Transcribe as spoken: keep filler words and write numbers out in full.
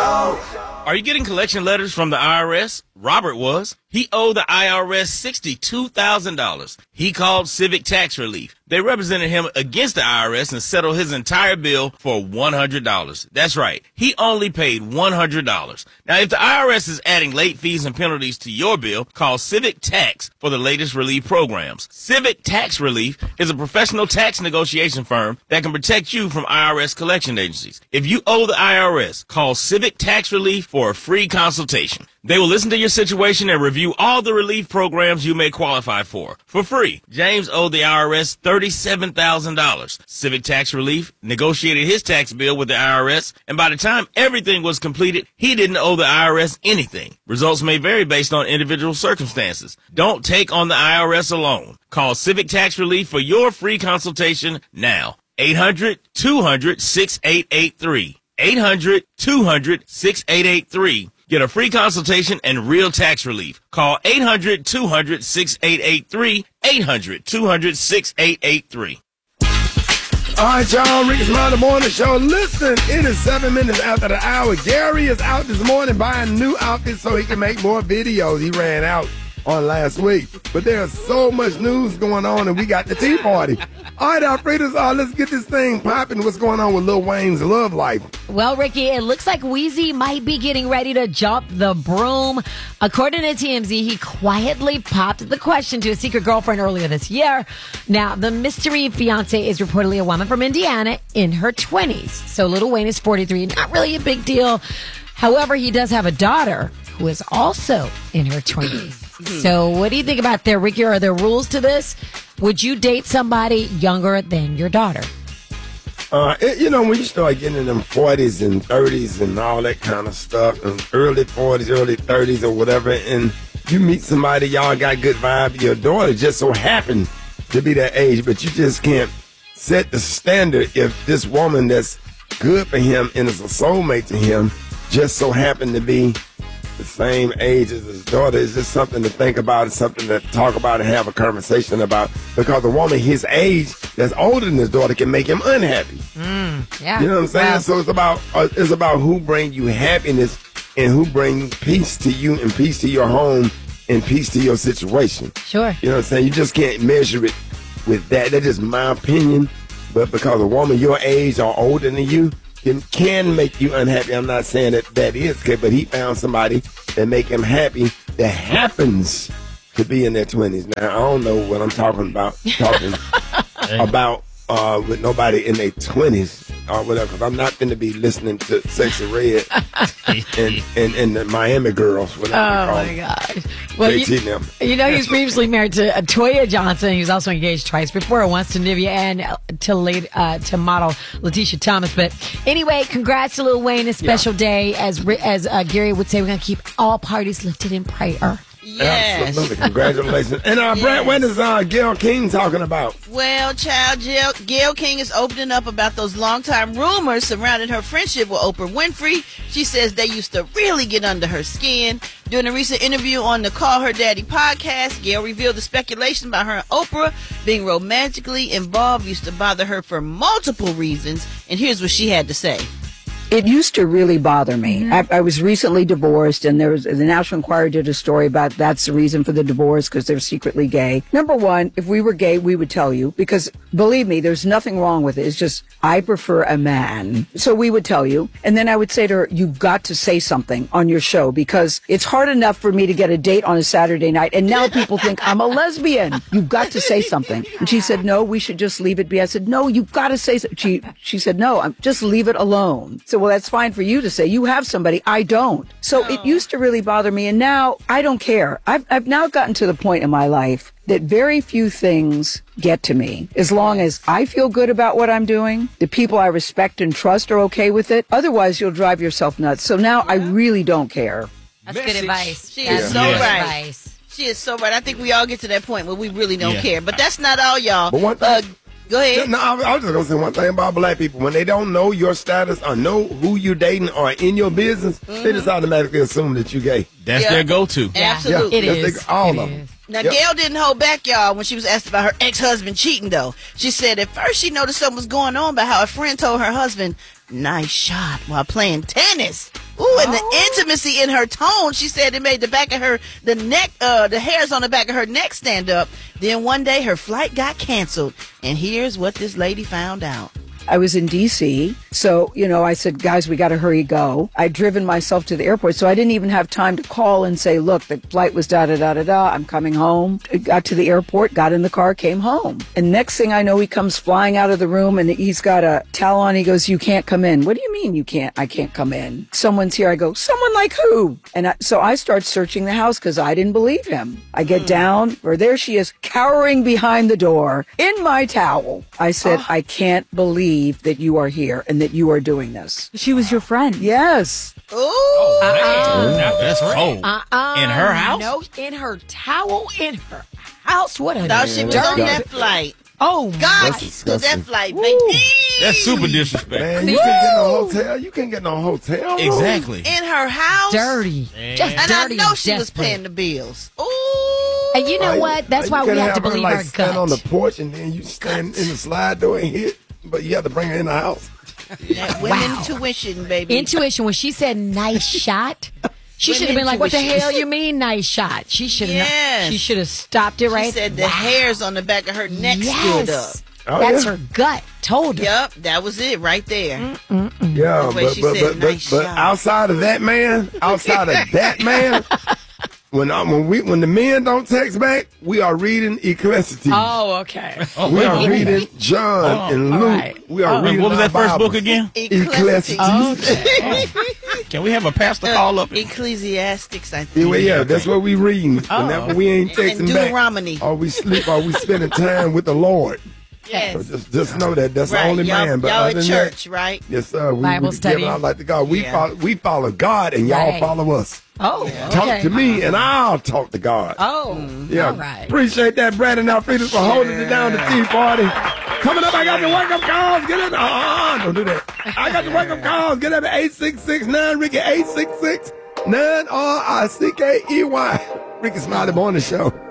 Show. Are you getting collection letters from the I R S? Robert was. He owed the I R S sixty-two thousand dollars. He called Civic Tax Relief. They represented him against the I R S and settled his entire bill for one hundred dollars. That's right. He only paid one hundred dollars. Now, if the I R S is adding late fees and penalties to your bill, call Civic Tax for the latest relief programs. Civic Tax Relief is a professional tax negotiation firm that can protect you from I R S collection agencies. If you owe the I R S, call Civic Tax Relief for a free consultation. They will listen to your situation and review all the relief programs you may qualify for, for free. James owed the I R S thirty-seven thousand dollars. Civic Tax Relief negotiated his tax bill with the I R S, and by the time everything was completed, he didn't owe the I R S anything. Results may vary based on individual circumstances. Don't take on the I R S alone. Call Civic Tax Relief for your free consultation now. eight hundred, two hundred, six eight eight three. eight hundred, two hundred, six eight eight three. Get a free consultation and real tax relief. Call eight hundred, two hundred, six eight eight three. eight hundred, two hundred, six eight eight three. All right, y'all, Ricky Smiley Morning Show. Listen, it is seven minutes after the hour. Gary is out this morning buying new outfits so he can make more videos. He ran out on last week. But there's so much news going on, and we got the Tea Party. All right, Alfreda's, uh, let's get this thing popping. What's going on with Lil Wayne's love life? Well, Ricky, it looks like Weezy might be getting ready to jump the broom. According to T M Z, he quietly popped the question to his secret girlfriend earlier this year. Now, the mystery fiance is reportedly a woman from Indiana in her twenties. So Lil Wayne is forty-three. Not really a big deal. However, he does have a daughter who is also in her twenties. So what do you think about there, Ricky? Are there rules to this? Would you date somebody younger than your daughter? Uh, it, you know, when you start getting in them forties and thirties and all that kind of stuff, and early forties, early thirties or whatever, and you meet somebody, y'all got good vibe, your daughter just so happened to be that age, but you just can't set the standard if this woman that's good for him and is a soulmate to him just so happened to be the same age as his daughter. Is just something to think about. It's something to talk about and have a conversation about, because a woman his age that's older than his daughter can make him unhappy. Mm, yeah. You know what I'm saying? Wow. So it's about uh, it's about who bring you happiness and who bring peace to you and peace to your home and peace to your situation. Sure. You know what I'm saying? You just can't measure it with that. That's just my opinion. But because a woman your age or older than you Can, can make you unhappy. I'm not saying that that is good, but he found somebody that make him happy that happens to be in their twenties. Now, I don't know what I'm talking about, talking about uh, with nobody in their twenties or whatever, because I'm not going to be listening to Sexy Red and, and, and the Miami Girls, whatever Oh, they call my them. gosh. Well, J T you, them. you know, he's previously married to uh, Toya Johnson. He was also engaged twice before, once to Nivea and uh, to late, uh, to model Letitia Thomas. But anyway, congrats to Lil Wayne. A special yeah. day. As as uh, Gary would say, we're going to keep all parties lifted in prayer. Yes. Absolutely. Congratulations. And uh, Yes. Brad, what is uh, Gayle King talking about? Well, child, Gayle, Gayle King is opening up about those longtime rumors surrounding her friendship with Oprah Winfrey. She says they used to really get under her skin. During a recent interview on the Call Her Daddy podcast, Gayle revealed the speculation about her and Oprah being romantically involved used to bother her for multiple reasons. And here's what she had to say. It used to really bother me. Mm-hmm. I, I was recently divorced, and there was the National Enquirer did a story about that's the reason for the divorce, because they're secretly gay. Number one, if we were gay, we would tell you, because believe me, there's nothing wrong with it. It's just I prefer a man, so we would tell you. And then I would say to her, "You've got to say something on your show, because it's hard enough for me to get a date on a Saturday night, and now people think I'm a lesbian. You've got to say something." And she said, "No, we should just leave it be." I said, "No, you've got to say something." She she said, "No, I'm just leave it alone." So, well, that's fine for you to say. You have somebody. I don't. So no. It used to really bother me, and now I don't care. I've I've now gotten to the point in my life that very few things get to me. As long as I feel good about what I'm doing, the people I respect and trust are okay with it. Otherwise, you'll drive yourself nuts. So now I really don't care. That's Message. good advice. She That's is so good right. advice. She is so right. I think we all get to that point where we really don't Yeah. care. But that's not all, y'all. But one Uh, thing, go ahead. no, I, I was just gonna say one thing about black people. When they don't know your status or know who you're dating or in your business, Mm-hmm. they just automatically assume that you gay. That's Yeah. their go-to. Absolutely. It That's is. they- all It of them. is. Now, Yep. Gayle didn't hold back, y'all, when she was asked about her ex-husband cheating, though. She said at first she noticed something was going on about how a friend told her husband, "Nice shot," while playing tennis. Ooh, and the intimacy in her tone, she said it made the back of her, the neck, uh, the hairs on the back of her neck stand up. Then one day her flight got canceled. And here's what this lady found out. I was in D C, so, you know, I said, guys, we got to hurry go. I'd driven myself to the airport, so I didn't even have time to call and say, look, the flight was da-da-da-da-da, I'm coming home. I got to the airport, got in the car, came home. And next thing I know, he comes flying out of the room, and he's got a towel on. He goes, you can't come in. What do you mean you can't? I can't come in. Someone's here. I go, someone like who? And I, so I start searching the house because I didn't believe him. I get down, or there she is, cowering behind the door in my towel. I said, I can't believe that you are here and that you are doing this. She was your friend. Yes. Ooh. Uh-uh. Now that's cold. Uh-uh. In her house? No, in her towel, in her house. What a Thought she was on dirty- that flight. Oh, God, That's to disgusting. that flight, baby. That's super disrespectful. Man, you can't get no hotel. You can't get no hotel room. Exactly. In her house. dirty. Just And dirty. I know she was desperate. paying the bills. Ooh. And you know Like, what? That's like, why you we can't have to her, believe like, our stand gut. on the porch and then you stand in the slide door and hit, but you have to bring her in the house. That women Wow. tuition, baby. Intuition, when she said nice shot, she should have been like, what the Intuition. hell you mean nice shot? She should have Yes. she should have stopped it right. She said the Wow. hairs on the back of her neck stood up. Yes. Oh, That's yeah. her gut told her. Yep, that was it right there. Yeah, That's why but she but said but, but, nice but shot. outside of that man, outside of that man, when I, when we when the men don't text back, we are reading Ecclesiastes. Oh, okay. Oh, we wait, are wait, wait. reading John Oh, and all Luke. right. We are Oh, reading what was our that first Bibles. book again? Ecclesiastes. Can we have a pastor call up? Ecclesiastics, I Yeah, think. well, yeah, that's what we reading. Whenever we ain't texting And back, Deuteronomy. or we sleep, or we spending time with the Lord. So Yes. just just know that that's Right. the only y'all, man. But y'all other at than church, that, right? yes, sir. We, Bible we study. Give out like the God. We Yeah. follow. We follow God, and y'all Right. follow us. Oh, Talk okay. to me, and I'll talk to God. Oh, Yeah, all right. appreciate that, Brandon Alfredo, for holding it down the tea party. Coming up, I got the wake up calls. Get in. Uh-uh, don't do that. I got the wake up calls. Get up at eight six six nine Ricky eight six six nine R I C K E Y. Ricky Smiley Morning Show.